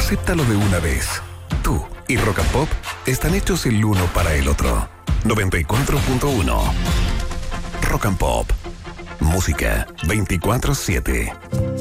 Acéptalo de una vez. Tú y Rock and Pop están hechos el uno para el otro. 94.1 Rock and Pop. Música 24/7.